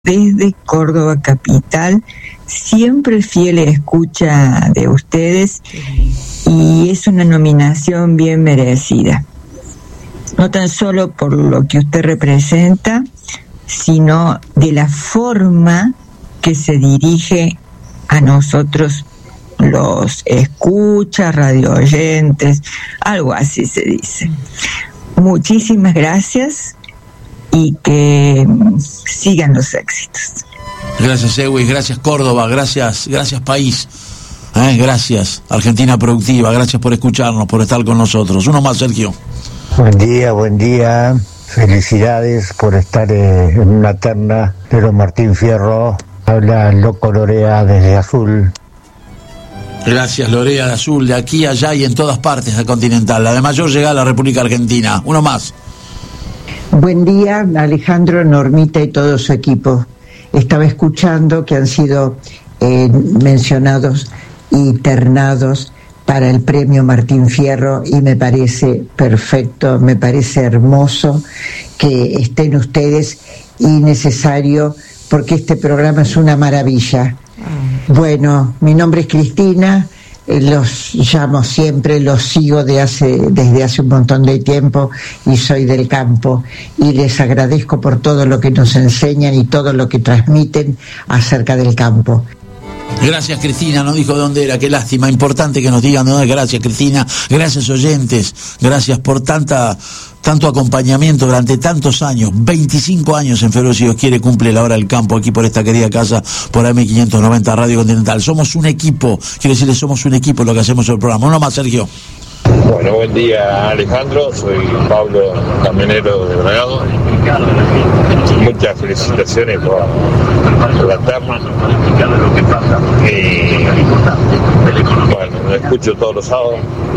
desde Córdoba Capital, siempre fiel escucha de ustedes, y es una nominación bien merecida, no tan solo por lo que usted representa, sino de la forma que se dirige a nosotros los escuchas, radio oyentes, algo así se dice. Muchísimas gracias y que sigan los éxitos. Gracias, Ewis, gracias Córdoba, gracias país, gracias Argentina Productiva, gracias por escucharnos, por estar con nosotros. Uno más, Sergio. Buen día, felicidades por estar en una terna de don Martín Fierro. Habla el loco Lorea desde Azul. Gracias, Lorea de Azul, de aquí, allá y en todas partes del Continental, la de mayor llegada a la República Argentina. Uno más. Buen día, Alejandro, Normita y todo su equipo. Estaba escuchando que han sido mencionados y ternados para el premio Martín Fierro, y me parece perfecto, me parece hermoso que estén ustedes, y necesario, porque este programa es una maravilla. Bueno, mi nombre es Cristina, los llamo siempre, los sigo desde hace un montón de tiempo, y soy del campo, y les agradezco por todo lo que nos enseñan y todo lo que transmiten acerca del campo. Gracias, Cristina, no dijo de dónde era, qué lástima, importante que nos digan de dónde. Gracias, Cristina, gracias, oyentes, gracias por tanto acompañamiento durante tantos años, 25 años en febrero, si Dios quiere, cumple la hora del campo aquí por esta querida casa, por AM590 Radio Continental. Somos un equipo, quiero decirles, somos un equipo lo que hacemos el programa. Uno más, Sergio. Bueno, buen día, Alejandro, soy Pablo, camionero de Bragado. Muchas felicitaciones por la terna. Bueno, lo escucho todos los sábados.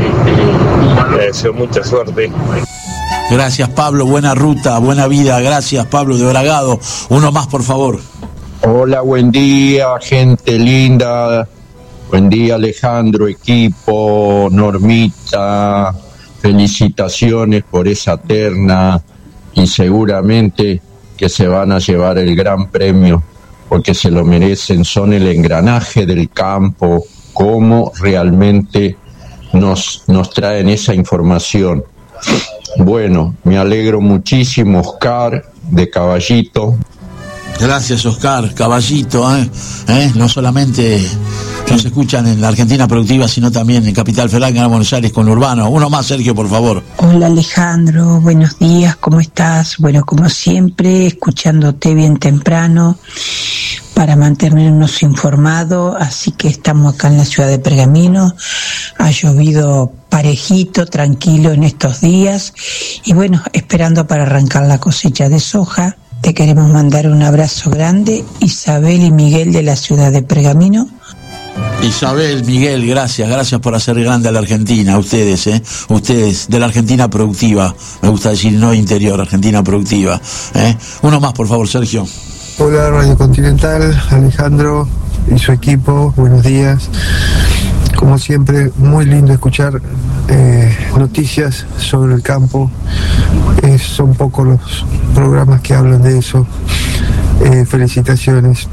Le deseo mucha suerte. Gracias, Pablo, buena ruta, buena vida. Gracias, Pablo de Bragado. Uno más, por favor. Hola, buen día, gente linda. Buen día, Alejandro, equipo, Normita, felicitaciones por esa terna, y seguramente que se van a llevar el gran premio, porque se lo merecen, son el engranaje del campo, cómo realmente nos traen esa información. Bueno, me alegro muchísimo, Oscar, de Caballito. Gracias, Oscar, Caballito, no solamente nos escuchan en la Argentina Productiva, sino también en Capital Federal, Gran Buenos Aires, con Urbano. Uno más, Sergio, por favor. Hola, Alejandro, buenos días, ¿cómo estás? Bueno, como siempre, escuchándote bien temprano para mantenernos informados, así que estamos acá en la ciudad de Pergamino. Ha llovido parejito, tranquilo en estos días, y bueno, esperando para arrancar la cosecha de soja. Te queremos mandar un abrazo grande, Isabel y Miguel de la ciudad de Pergamino. Isabel, Miguel, gracias por hacer grande a la Argentina, ustedes de la Argentina Productiva, me gusta decir no interior, Argentina Productiva. Uno más, por favor, Sergio. Hola, Radio Continental, Alejandro y su equipo, buenos días. Como siempre, muy lindo escuchar noticias sobre el campo. Son pocos los programas que hablan de eso. Felicitaciones.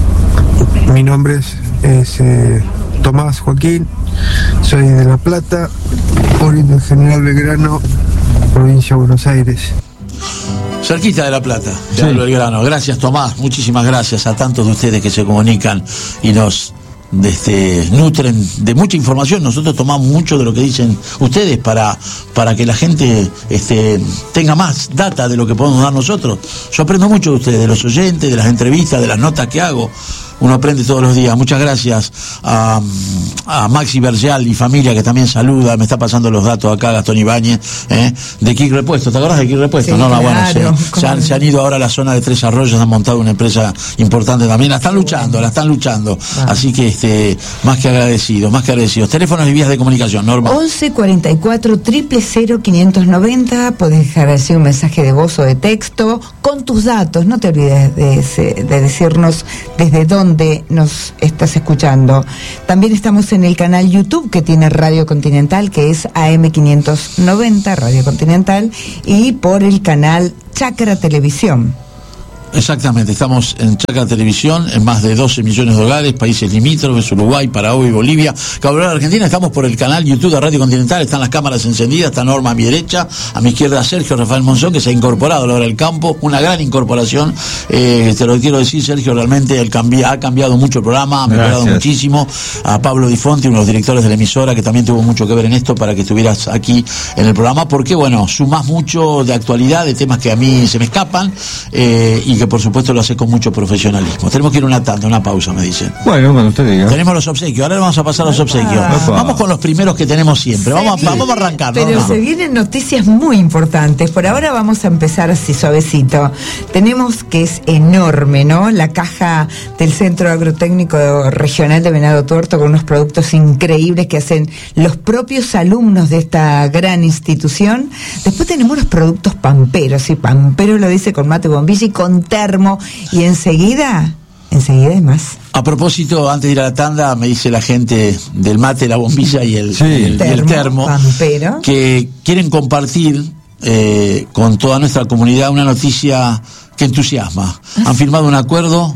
Mi nombre es Tomás Joaquín, soy de La Plata, oriundo de General Belgrano, provincia de Buenos Aires. Cerquita de La Plata, General Belgrano. Gracias, Tomás, muchísimas gracias a tantos de ustedes que se comunican y nos nutren de mucha información. Nosotros tomamos mucho de lo que dicen ustedes para que la gente tenga más data de lo que podemos dar nosotros. Yo aprendo mucho de ustedes, de los oyentes, de las entrevistas, de las notas que hago. Uno aprende todos los días. Muchas gracias a Maxi Bergial y familia, que también saluda. Me está pasando los datos acá Gastón Ibáñez, de Kick Repuesto. ¿Te acordás de Kick Repuesto? Sí, claro, bueno, se han ido ahora a la zona de Tres Arroyos, han montado una empresa importante también. La están luchando. Así que más que agradecidos. Teléfonos y vías de comunicación, Norma. 11 44 000 590. Podés dejar así un mensaje de voz o de texto con tus datos. No te olvides de decirnos desde dónde nos estás escuchando. También estamos en el canal YouTube que tiene Radio Continental, que es AM590 Radio Continental, y por el canal Chacra Televisión. Exactamente, estamos en Chaca Televisión, en más de 12 millones de hogares, países limítrofes, Uruguay, Paraguay, Bolivia, Cabo Verde, Argentina. Estamos por el canal YouTube de Radio Continental, están las cámaras encendidas, está Norma a mi derecha, a mi izquierda Sergio Rafael Monzón, que se ha incorporado a la hora del campo, una gran incorporación, te lo quiero decir, Sergio, realmente ha cambiado mucho el programa, ha mejorado muchísimo. A Pablo Di Fonti, uno de los directores de la emisora, que también tuvo mucho que ver en esto para que estuvieras aquí en el programa, porque bueno, sumás mucho de actualidad, de temas que a mí se me escapan, y que por supuesto lo hace con mucho profesionalismo. Tenemos que ir una tanda, una pausa, me dicen. Bueno, cuando usted diga. Tenemos los obsequios, ahora vamos a pasar a los obsequios. Vamos con los primeros que tenemos siempre. Vamos a arrancar. Pero se vienen noticias muy importantes. Por ahora vamos a empezar así suavecito. Tenemos que es enorme, ¿no? La caja del Centro Agrotécnico Regional de Venado Tuerto, con unos productos increíbles que hacen los propios alumnos de esta gran institución. Después tenemos los productos pamperos, y Pampero lo dice con mate, bombilla y con termo, y enseguida hay más. A propósito, antes de ir a la tanda, me dice la gente del mate, la bombilla y el termo, Pampero, que quieren compartir con toda nuestra comunidad una noticia que entusiasma. Han firmado un acuerdo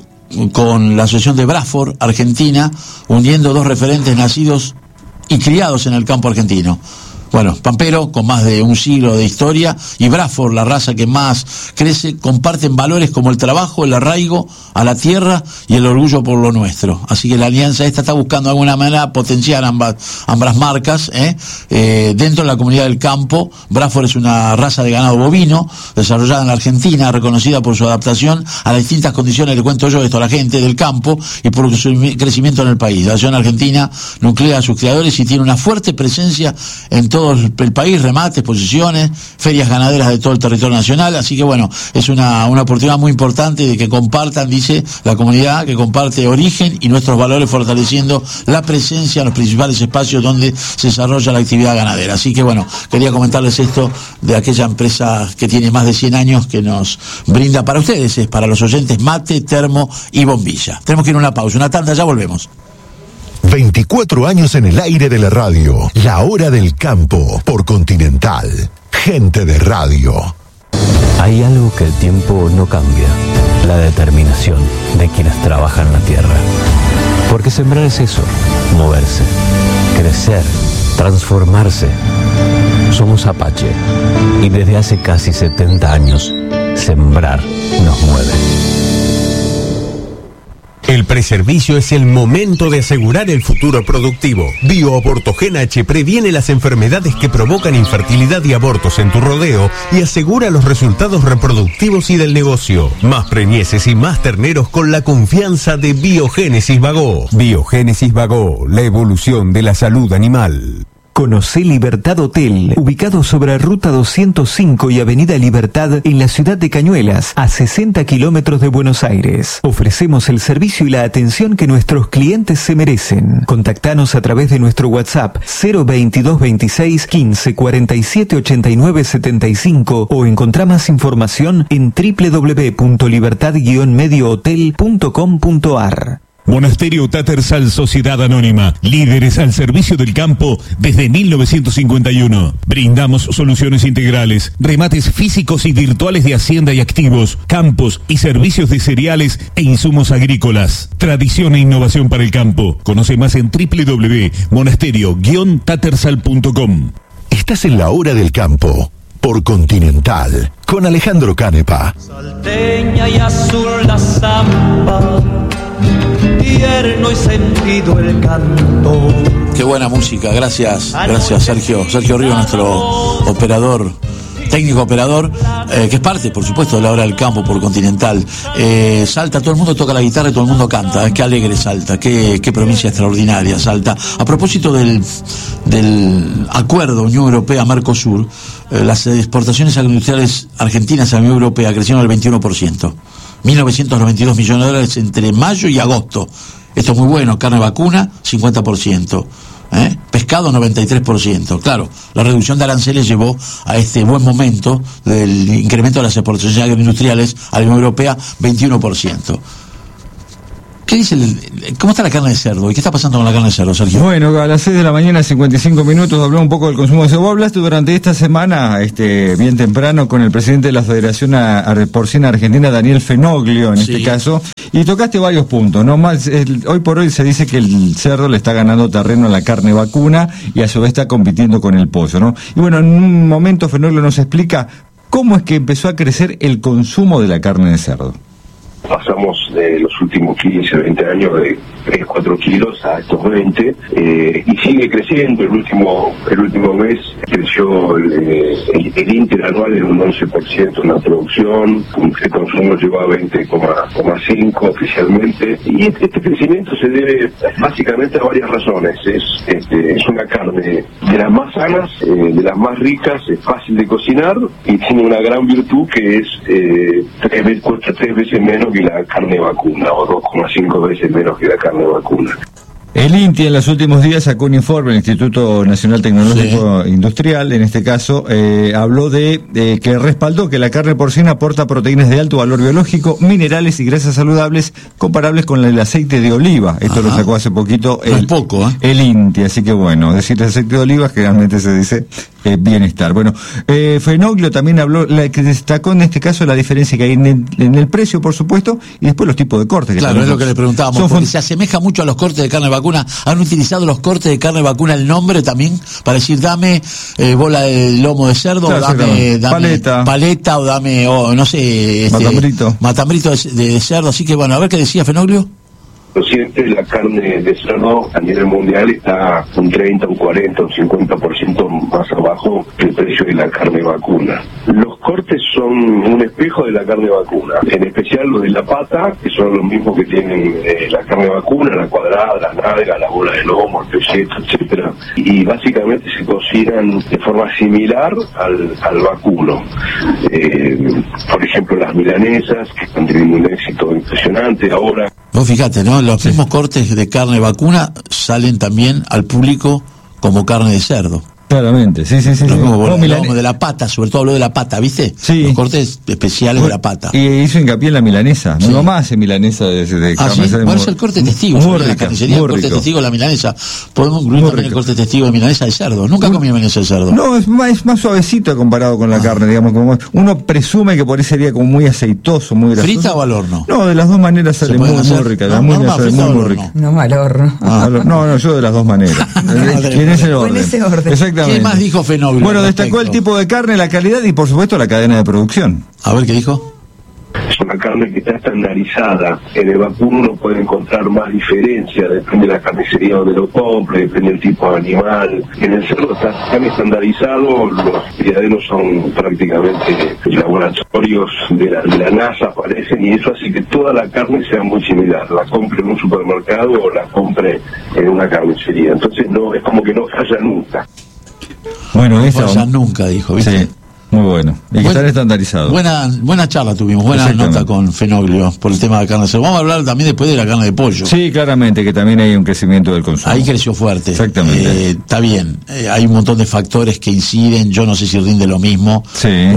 con la Asociación de Bradford, Argentina, uniendo dos referentes nacidos y criados en el campo argentino. Bueno, Pampero, con más de un siglo de historia, y Bradford, la raza que más crece, comparten valores como el trabajo, el arraigo a la tierra y el orgullo por lo nuestro. Así que la alianza esta está buscando de alguna manera potenciar ambas marcas dentro de la comunidad del campo. Bradford es una raza de ganado bovino desarrollada en la Argentina, reconocida por su adaptación a las distintas condiciones, le cuento yo esto a la gente del campo, y por su crecimiento en el país. La Asociación Argentina nuclea a sus creadores y tiene una fuerte presencia en todo el país, remates, exposiciones, ferias ganaderas de todo el territorio nacional. Así que bueno, es una oportunidad muy importante de que compartan, dice la comunidad, que comparte origen y nuestros valores, fortaleciendo la presencia en los principales espacios donde se desarrolla la actividad ganadera. Así que bueno, quería comentarles esto de aquella empresa que tiene más de 100 años, que nos brinda para ustedes, es para los oyentes, mate, termo y bombilla. Tenemos que ir a una pausa, una tanda, ya volvemos. 24 años en el aire de la radio. La hora del campo por Continental. Gente de radio. Hay algo que el tiempo no cambia. La determinación de quienes trabajan la tierra. Porque sembrar es eso. Moverse. Crecer. Transformarse. Somos Apache. Y desde hace casi 70 años, sembrar nos mueve. El preservicio es el momento de asegurar el futuro productivo. BioAbortogen H previene las enfermedades que provocan infertilidad y abortos en tu rodeo y asegura los resultados reproductivos y del negocio. Más preñeces y más terneros con la confianza de Biogénesis Bagó. Biogénesis Bagó, la evolución de la salud animal. Conocé Libertad Hotel, ubicado sobre Ruta 205 y Avenida Libertad en la ciudad de Cañuelas, a 60 kilómetros de Buenos Aires. Ofrecemos el servicio y la atención que nuestros clientes se merecen. Contactanos a través de nuestro WhatsApp 022 26 15 47 89 75 o encontrá más información en www.libertad-mediohotel.com.ar. Monasterio Tattersall Sociedad Anónima, líderes al servicio del campo desde 1951. Brindamos soluciones integrales, remates físicos y virtuales de hacienda y activos, campos y servicios de cereales e insumos agrícolas. Tradición e innovación para el campo. Conoce más en www.monasterio-tattersall.com. Estás en la hora del campo por Continental con Alejandro Canepa. Salteña y azul la zamba, tierno y sentido el canto. Qué buena música, gracias Sergio Río, nuestro técnico operador, que es parte, por supuesto, de la hora del campo por Continental. Salta, todo el mundo toca la guitarra y todo el mundo canta. Qué alegre Salta, qué provincia extraordinaria Salta. A propósito del acuerdo Unión Europea-Mercosur, las exportaciones agroindustriales argentinas a la Unión Europea crecieron al 21%. 1.992 millones de dólares entre mayo y agosto. Esto es muy bueno. Carne vacuna, 50%. Pescado, 93%. Claro, la reducción de aranceles llevó a este buen momento del incremento de las exportaciones agroindustriales a la Unión Europea, 21%. ¿Qué dice cómo está la carne de cerdo? ¿Y qué está pasando con la carne de cerdo, Sergio? Bueno, a las 6 de la mañana, 55 minutos, habló un poco del consumo de cerdo. Hablaste durante esta semana, bien temprano, con el presidente de la Federación Porcina Argentina, Daniel Fenoglio, en este caso, y tocaste varios puntos, ¿no? Hoy por hoy se dice que el cerdo le está ganando terreno a la carne vacuna y a su vez está compitiendo con el pollo, ¿no? Y bueno, en un momento Fenoglio nos explica cómo es que empezó a crecer el consumo de la carne de cerdo. Pasamos de los últimos 15, 20 años de 3, 4 kilos a estos 20 y sigue creciendo. El último mes creció el interanual en un 11% en la producción, el consumo llegó a 20,5 oficialmente, y este crecimiento se debe básicamente a varias razones. Es una carne de las más sanas, de las más ricas, es fácil de cocinar y tiene una gran virtud que es 3 veces menos que la carne vacuna, o 2,5 veces menos que la carne vacuna. El INTI en los últimos días sacó un informe, el Instituto Nacional Tecnológico Industrial, en este caso, habló de que respaldó que la carne porcina aporta proteínas de alto valor biológico, minerales y grasas saludables comparables con el aceite de oliva. Esto lo sacó hace poquito el INTI, así que bueno, decir aceite de oliva generalmente se dice bienestar. Bueno, Fenoglio también habló, que destacó en este caso la diferencia que hay en el precio, por supuesto, y después los tipos de cortes. Claro, es lo que le preguntábamos, porque se asemeja mucho a los cortes de carne vacuna. ¿Han utilizado los cortes de carne vacuna el nombre también? Para decir, dame bola de lomo de cerdo, claro, dame paleta, o dame, no sé, matambrito de cerdo. Así que bueno, a ver qué decía Fenoglio. Siempre la carne de cerdo a nivel mundial está un 30, un 40, un 50% más abajo que el precio de la carne vacuna. Los cortes son un espejo de la carne vacuna, en especial los de la pata, que son los mismos que tienen la carne vacuna, la cuadrada, la nalga, la bola de lomo, el peseto, etcétera. Y básicamente se cocinan de forma similar al vacuno. Por ejemplo, las milanesas, que están teniendo un éxito impresionante ahora. Vos fíjate, ¿no? Los mismos cortes de carne vacuna salen también al público como carne de cerdo. Claramente, sí. Lo de la pata, sobre todo lo de la pata, ¿viste? Sí. Los cortes especiales de la pata. Y hizo hincapié en la milanesa. Mi mamá hace milanesa de carne. ¿Sí? Bueno, es el corte testigo. Muy rica, el corte testigo de la milanesa. Podemos incluir también el corte testigo de milanesa de cerdo. Nunca comí milanesa de cerdo. No, es más suavecito comparado con la carne, digamos. Como uno presume que por ahí sería como muy aceitoso, muy grasoso. ¿Frita o al horno? No, de las dos maneras sale muy rica. Muy rica. No, al horno. No, yo de las dos maneras. En ese orden. Exactamente. ¿Qué más dijo Fenoglio? Bueno, destacó el tipo de carne, la calidad y por supuesto la cadena de producción. A ver, ¿qué dijo? Es una carne que está estandarizada. En el vacuno uno puede encontrar más diferencia, depende de la carnicería donde lo compre, depende del tipo de animal. En el cerdo está tan estandarizado, los criaderos son prácticamente laboratorios de la NASA, parecen, y eso hace que toda la carne sea muy similar. La compre en un supermercado o la compre en una carnicería. Entonces no, es como que no falla nunca. Bueno, no falla nunca, dijo, ¿viste? Sí. Muy bueno. Y que están estandarizados. Buena charla tuvimos, buena nota con Fenoglio por el tema de carne de cerdo. Vamos a hablar también después de la carne de pollo. Sí, claramente, que también hay un crecimiento del consumo. Ahí creció fuerte. Exactamente. Está bien, hay un montón de factores que inciden. Yo no sé si rinde lo mismo,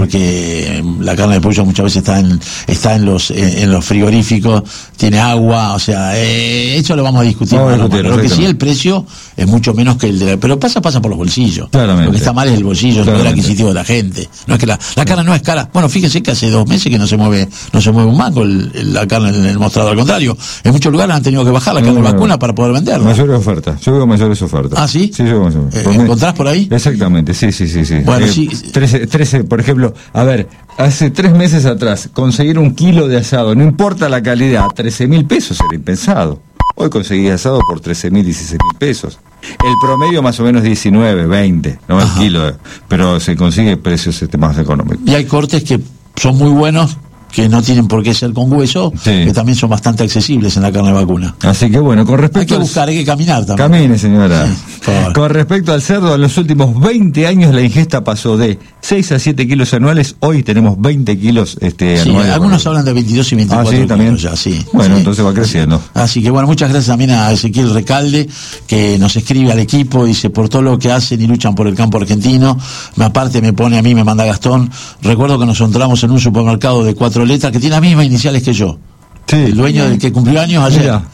porque la carne de pollo muchas veces está en los frigoríficos, tiene agua, o sea, eso lo vamos a discutir. Lo que sí, el precio es mucho menos que el de pero pasa por los bolsillos. Claramente. Lo que está mal es el bolsillo, el poder adquisitivo de la gente. No es que la carne no es cara. Bueno, fíjense que hace 2 meses que no se mueve un mango la carne en el mostrador. Al contrario, en muchos lugares han tenido que bajar la carne vacuna para poder venderla. Mayores ofertas. Yo veo mayores ofertas. ¿Ah, sí? Sí, yo veo mayores. ¿Encontrás por ahí? Exactamente, sí. Bueno, sí. 13, por ejemplo, a ver, hace 3 meses atrás, conseguir 1 kilo de asado, no importa la calidad, 13.000 pesos era impensado. Hoy conseguí asado por 13.000, 16.000 pesos. El promedio más o menos 19, 20, no el kilo, pero se consigue precios más económicos. Y hay cortes que son muy buenos, que no tienen por qué ser con hueso, que también son bastante accesibles en la carne vacuna. Así que bueno, con respecto hay que caminar también. Camine, señora. Con respecto al cerdo, en los últimos 20 años la ingesta pasó de 6 a 7 kilos anuales, hoy tenemos 20 kilos anuales. Algunos hablan de 22 y 24 kilos también. Ya, bueno, entonces va creciendo. Así que bueno, muchas gracias también a Ezequiel Recalde, que nos escribe al equipo, dice, por todo lo que hacen y luchan por el campo argentino. Aparte me pone a mí, me manda Gastón, recuerdo que nos encontramos en un supermercado de 4 letras que tiene las mismas iniciales que yo. Sí. El dueño del que cumplió años ayer.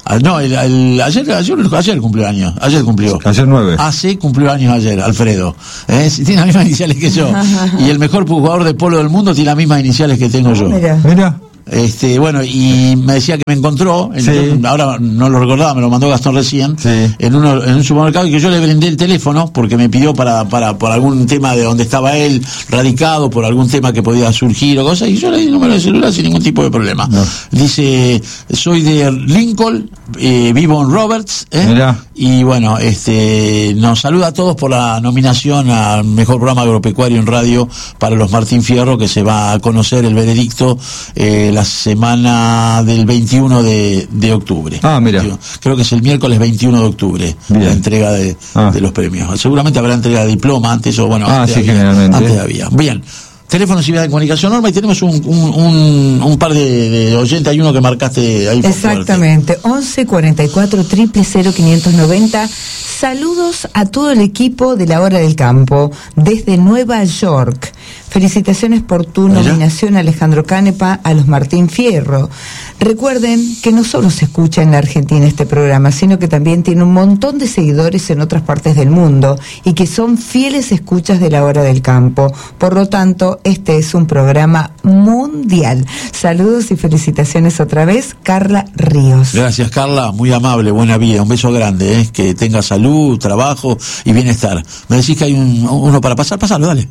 No, ayer cumplió años. Ayer cumplió. Ayer 9. AC cumplió años ayer, Alfredo. Tiene las mismas iniciales que yo. Y el mejor jugador de polo del mundo tiene las mismas iniciales que tengo yo. Mira. Bueno, y me decía que me encontró, ahora no lo recordaba, me lo mandó Gastón recién, en un supermercado, y que yo le brindé el teléfono porque me pidió para por algún tema de donde estaba él radicado, por algún tema que podía surgir o cosas, y yo le di el número de celular sin ningún tipo de problema. Dice, soy de Lincoln, vivo en Roberts, y bueno, nos saluda a todos por la nominación al mejor programa agropecuario en radio para los Martín Fierro, que se va a conocer el veredicto la semana del 21 de octubre. Mira. Creo que es el miércoles 21 de octubre. Bien. La entrega de los premios. Seguramente habrá entrega de diploma antes o bueno, generalmente. Antes había. Bien. Teléfono Ciudad de Comunicación, Norma, y tenemos un par de oyentes. Hay uno que marcaste ahí. Exactamente, 11 44 000 590. Saludos a todo el equipo de La Hora del Campo desde Nueva York. Felicitaciones por tu nominación, Alejandro Canepa, a los Martín Fierro. Recuerden que no solo se escucha en la Argentina este programa, sino que también tiene un montón de seguidores en otras partes del mundo y que son fieles escuchas de La Hora del Campo. Por lo tanto, este es un programa mundial. Saludos y felicitaciones otra vez, Carla Ríos. Gracias, Carla, muy amable, buena vida, un beso grande, que tenga salud, trabajo y bienestar. Me decís que hay uno para pasarlo, dale.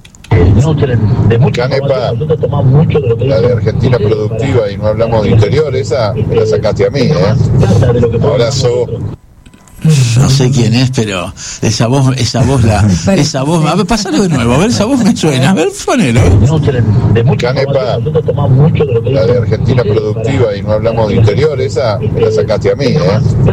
Canepa, la de Argentina Productiva, y no hablamos de interior, esa me la sacaste a mí, Abrazo. No sé quién es, pero esa voz, a ver, pasalo de nuevo, a ver, esa voz me suena, a ver, ponelo. Canepa, la de Argentina Productiva, y no hablamos de interior, esa me la sacaste a mí,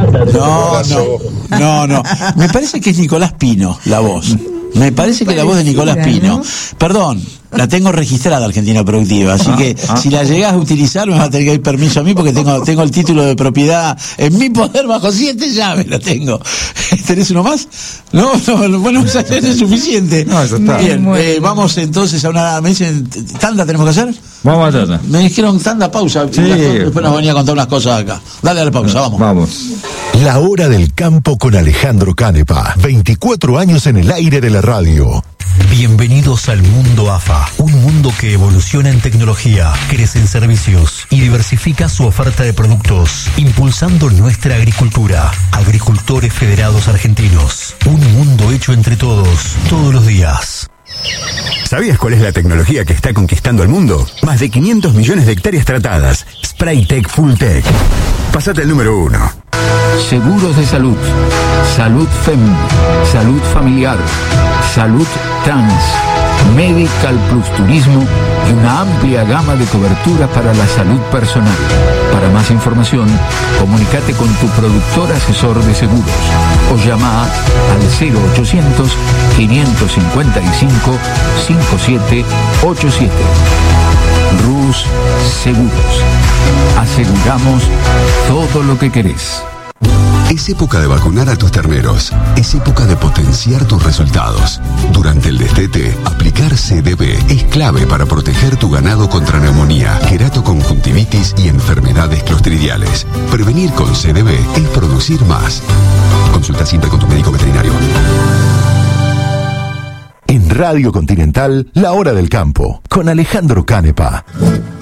No, me parece que es Nicolás Pino, la voz. Me parece que la voz de Nicolás Pino, ¿no? Perdón, la tengo registrada Argentina Productiva, así que si la llegás a utilizar me va a tener que dar permiso a mí, porque tengo el título de propiedad en mi poder bajo 7 llaves, lo tengo. ¿Tenés uno más? No, bueno, eso es suficiente. No, eso está. Bien, vamos entonces a una... ¿Me dicen tanda tenemos que hacer? Vamos a tanda. Me dijeron tanda, pausa. Sí. Después nos venía a contar unas cosas acá. Dale a la pausa, vamos. La Hora del Campo con Alejandro Canepa. 24 años en el aire de la radio. Bienvenidos al mundo AFA, un mundo que evoluciona en tecnología, crece en servicios y diversifica su oferta de productos, impulsando nuestra agricultura. Agricultores Federados Argentinos, un mundo hecho entre todos, todos los días. ¿Sabías cuál es la tecnología que está conquistando el mundo? Más de 500 millones de hectáreas tratadas. Spraytec Fulltech. Pasate al número 1. Seguros de salud, salud FEM, salud familiar, salud trans, Medical Plus Turismo y una amplia gama de coberturas para la salud personal. Para más información, comunícate con tu productor asesor de seguros o llama al 0800 555 5787. Rus Seguros. Aseguramos todo lo que querés. Es época de vacunar a tus terneros. Es época de potenciar tus resultados. Durante el destete, aplicar CDB es clave para proteger tu ganado contra neumonía, queratoconjuntivitis y enfermedades clostridiales. Prevenir con CDB es producir más. Consulta siempre con tu médico veterinario. En Radio Continental, La Hora del Campo, con Alejandro Canepa.